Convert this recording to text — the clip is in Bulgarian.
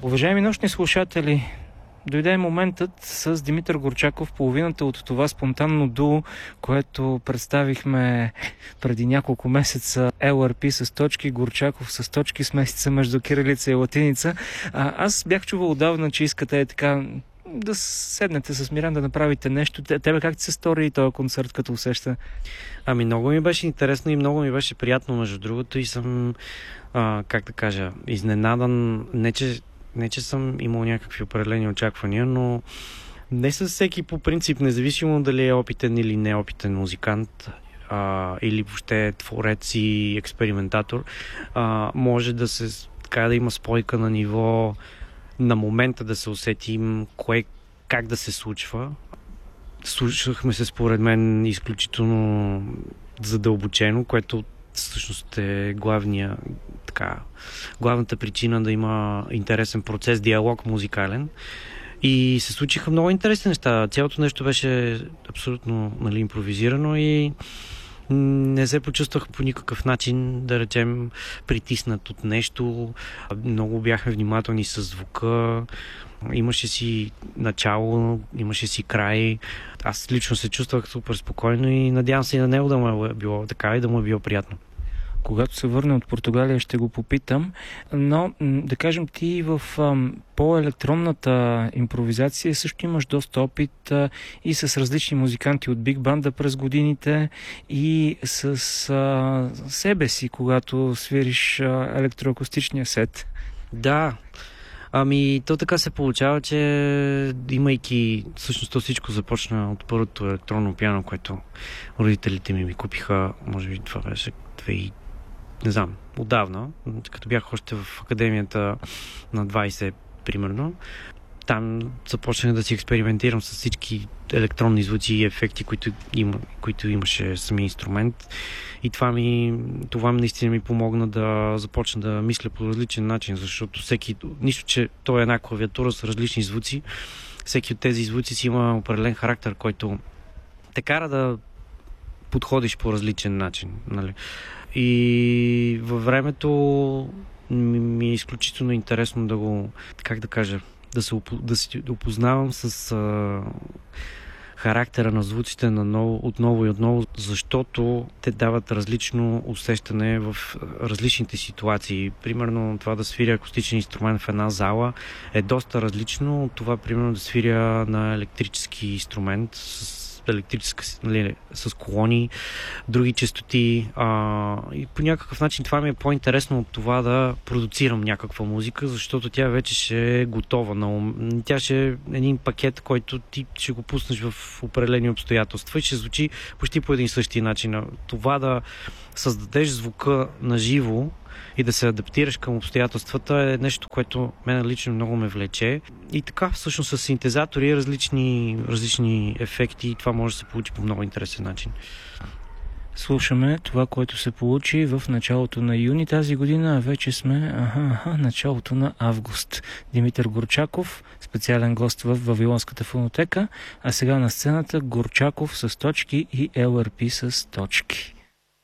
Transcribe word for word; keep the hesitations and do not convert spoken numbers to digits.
Уважаеми нощни слушатели, дойде моментът с Димитър Горчаков, половината от това спонтанно дуо, което представихме преди няколко месеца. ел ар пи с точки, Горчаков с точки, смесица между кирилица и латиница. А, аз бях чувал отдавна, че искате е така да седнете с Миран да направите нещо. Тебе как ти се стори този концерт, като усеща? Ами много ми беше интересно и много ми беше приятно, между другото, и съм, а, как да кажа, изненадан. Не че, не, че съм имал някакви определени очаквания, но не със всеки по принцип, независимо дали е опитен или неопитен музикант, а, или въобще творец и експериментатор, а, може да се, така да има спойка на ниво на момента да се усетим кое, как да се случва. Слушахме се, според мен, изключително задълбочено, което всъщност е главния, така, главната причина да има интересен процес, диалог музикален. И се случиха много интересни неща. Цялото нещо беше абсолютно, нали, импровизирано и не се почувствах по никакъв начин, да речем, притиснат от нещо. Много бяхме внимателни с звука. Имаше си начало, имаше си край. Аз лично се чувствах супер спокойно и надявам се и на него да му е било така и да му е било приятно. Когато се върне от Португалия, ще го попитам, но да кажем, ти в ам, по-електронната импровизация също имаш доста опит а, и с различни музиканти от биг банда през годините и с а, себе си, когато свириш а, електроакустичния сет. Да, ами то така се получава, че имайки, всъщност то всичко започна от първото електронно пиано, което родителите ми ми купиха, може би това беше две не знам, отдавна, като бях още в академията на двайсет, примерно. Там започнах да си експериментирам с всички електронни звуци и ефекти, които, има, които имаше самия инструмент. И това ми, това ми наистина ми помогна да започна да мисля по различен начин, защото всеки, нищо, че то е една клавиатура с различни звуци, всеки от тези звуци си има определен характер, който те кара да подходиш по различен начин, нали? И във времето ми е изключително интересно да го, как да кажа, да се да си опознавам с а, характера на звуците на ново, отново и отново, защото те дават различно усещане в различните ситуации. Примерно това да свиря акустичен инструмент в една зала е доста различно от това, примерно, да свиря на електрически инструмент с електрическа, нали, с колони, други честоти. А, и по някакъв начин това ми е по-интересно от това да продуцирам някаква музика, защото тя вече ще е готова. На, тя ще е един пакет, който ти ще го пуснеш в определени обстоятелства и ще звучи почти по един същи начин. Това да създадеш звука на живо и да се адаптираш към обстоятелствата е нещо, което мен лично много ме влече. И така, всъщност с синтезатори, различни, различни ефекти, и това може да се получи по много интересен начин. Слушаме това, което се получи в началото на юни тази година, а вече сме аха, аха, началото на август. Димитър Горчаков, специален гост в Вавилонската фонотека, а сега на сцената Горчаков с точки и ел ар пи с точки.